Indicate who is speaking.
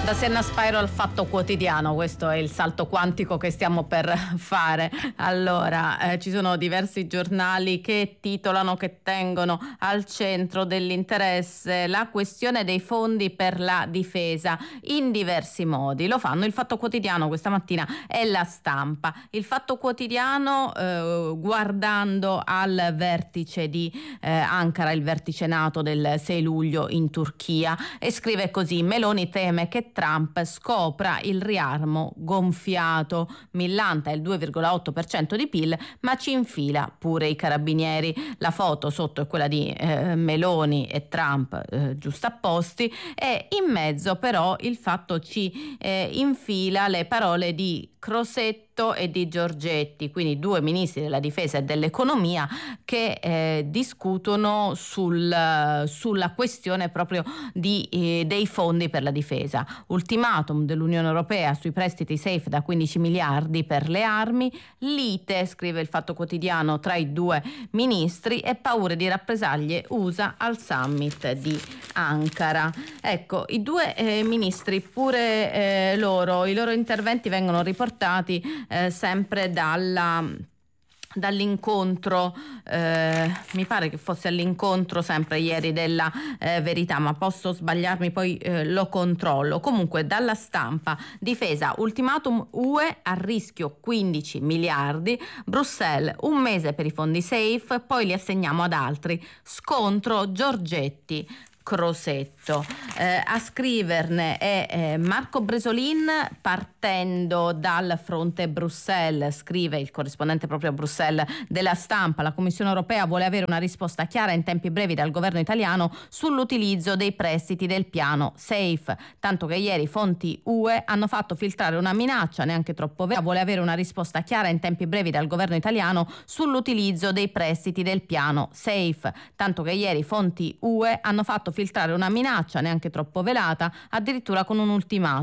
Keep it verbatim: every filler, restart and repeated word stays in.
Speaker 1: Da Senna Spyro al Fatto Quotidiano, questo è il salto quantico che stiamo per fare. Allora, eh, ci sono diversi giornali che titolano, che tengono al centro dell'interesse la questione dei fondi per la difesa in diversi modi. Lo fanno il Fatto Quotidiano questa mattina e La Stampa. Il Fatto Quotidiano eh, guardando al vertice di eh, Ankara, il vertice NATO del sei luglio in Turchia, e scrive così: Meloni teme che Trump scopra il riarmo gonfiato, millanta il due virgola otto per cento di P I L, ma ci infila pure i carabinieri. La foto sotto è quella di eh, Meloni e Trump eh, giustapposti, e in mezzo però il Fatto ci eh, infila le parole di Crosetto e di Giorgetti, quindi due ministri della difesa e dell'economia, che eh, discutono sul, sulla questione proprio di, eh, dei fondi per la difesa. Ultimatum dell'Unione Europea sui prestiti safe da quindici miliardi per le armi, lite, scrive il Fatto Quotidiano, tra i due ministri e paure di rappresaglie U S A al summit di Ankara. Ecco, i due eh, ministri pure eh, loro, i loro interventi vengono riportati eh, sempre dalla dall'incontro, eh, mi pare che fosse all'incontro sempre ieri della eh, Verità, ma posso sbagliarmi, poi eh, lo controllo. Comunque dalla Stampa: difesa, ultimatum U E, a rischio quindici miliardi, Bruxelles un mese per i fondi safe, poi li assegniamo ad altri, scontro Giorgetti Crosetto. Eh, a scriverne è eh, Marco Bresolin, partendo dal fronte Bruxelles. Scrive il corrispondente proprio a Bruxelles della Stampa: la Commissione Europea vuole avere una risposta chiara in tempi brevi dal governo italiano sull'utilizzo dei prestiti del piano SAFE, tanto che ieri fonti U E hanno fatto filtrare una minaccia neanche troppo vera. Vuole avere una risposta chiara in tempi brevi dal governo italiano sull'utilizzo dei prestiti del piano SAFE, tanto che ieri fonti U E hanno fatto filtrare una minaccia neanche troppo velata, addirittura con un ultimatum.